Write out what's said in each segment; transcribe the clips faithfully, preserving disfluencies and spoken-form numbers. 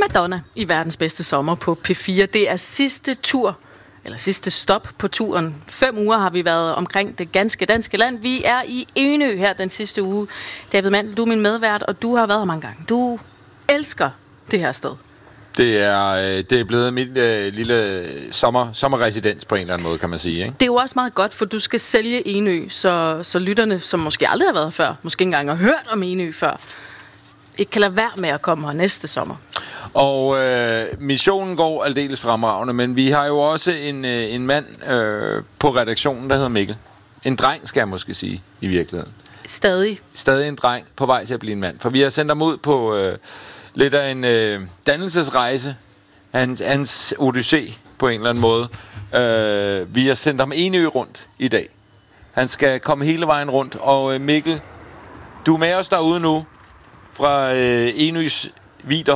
Madonna i verdens bedste sommer på P fire. Det er sidste tur, eller sidste stop på turen. Fem uger har vi været omkring det ganske danske land. Vi er i Enø her den sidste uge. David Mandel, du er min medvært, og du har været her mange gange. Du elsker det her sted. Det er, det er blevet mit øh, lille sommer, sommerresidens på en eller anden måde, kan man sige. Ikke? Det er jo også meget godt, for du skal sælge Enø, så, så lytterne, som måske aldrig har været før, måske ikke engang har hørt om Enø før, ikke kan lade være med at komme her næste sommer. Og øh, missionen går aldeles fremragende, men vi har jo også en, øh, en mand øh, på redaktionen, der hedder Mikkel. En dreng, skal jeg måske sige, i virkeligheden. Stadig. Stadig en dreng på vej til at blive en mand. For vi har sendt ham ud på øh, lidt af en øh, dannelsesrejse. Hans, hans odyssé på en eller anden måde. Øh, vi har sendt ham Enø rundt i dag. Han skal komme hele vejen rundt. Og øh, Mikkel, du er med os derude nu fra øh, Enøs vider.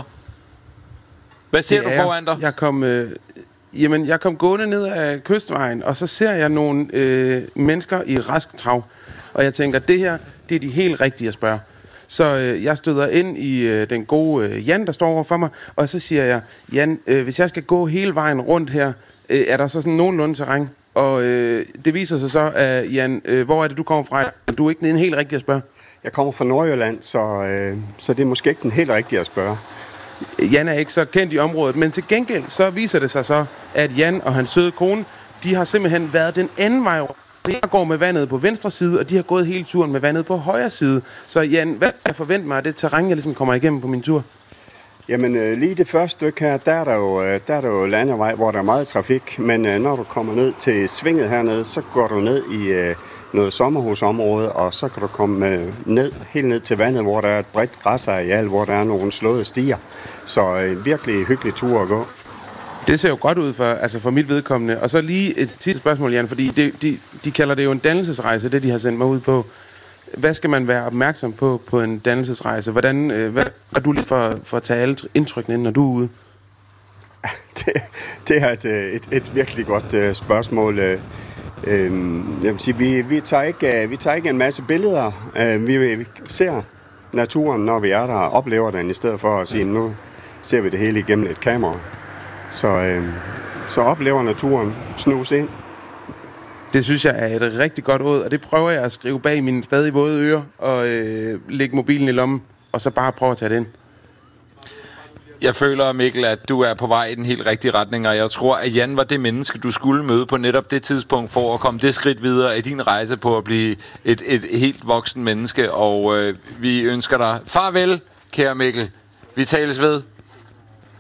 Hvad ser du foran dig? Jeg kom, øh, jamen, jeg kom gående ned ad kystvejen, og så ser jeg nogle øh, mennesker i rask trav. Og jeg tænker, det her, det er de helt rigtige at spørge. Så øh, jeg støder ind i øh, den gode øh, Jan, der står over for mig, og så siger jeg, Jan, øh, hvis jeg skal gå hele vejen rundt her, øh, er der så sådan nogenlunde terræn? Og øh, det viser sig så, at Jan, øh, hvor er det, du kommer fra? Du er ikke den helt rigtige at spørge. Jeg kommer fra Nordjylland, så, øh, så det er måske ikke den helt rigtige at spørge. Jan er ikke så kendt i området, men til gengæld så viser det sig så, at Jan og hans søde kone, de har simpelthen været den anden vej rundt. Jeg går med vandet på venstre side, og de har gået hele turen med vandet på højre side. Så Jan, hvad kan jeg forvente mig af det terræn, jeg ligesom kommer igennem på min tur? Jamen øh, lige det første stykke her, der er der jo, øh, der er der jo landevej, hvor der er meget trafik. Men øh, når du kommer ned til svinget hernede, så går du ned i øh, noget sommerhusområde, og så kan du komme øh, ned, helt ned til vandet, hvor der er et bredt græsareal, hvor der er nogle slåede stier. Så øh, virkelig hyggelig tur at gå. Det ser jo godt ud for, altså for mit vedkommende. Og så lige et sidste spørgsmål, Jan, fordi det, de, de kalder det jo en dannelsesrejse, det de har sendt mig ud på. Hvad skal man være opmærksom på på en dannelsesrejse? Hvordan, øh, hvad gør du lige for, for at tage alle indtrykkene ind, når du er ude? Det, det er et, et, et virkelig godt uh, spørgsmål. Uh, jeg vil sige, vi, vi, tager ikke, uh, vi tager ikke en masse billeder. Uh, vi, vi ser naturen, når vi er der, og oplever den, i stedet for at sige, nu ser vi det hele igennem et kamera. Så, øh, så oplever naturen, snus ind. Det synes jeg er et rigtig godt råd, og det prøver jeg at skrive bag mine stadig våde ører, og øh, lægge mobilen i lommen, og så bare prøve at tage det ind. Jeg føler, Mikkel, at du er på vej i den helt rigtige retning, og jeg tror, at Jan var det menneske, du skulle møde på netop det tidspunkt, for at komme det skridt videre i din rejse på at blive et, et helt voksen menneske, og øh, vi ønsker dig farvel, kære Mikkel. Vi tales ved.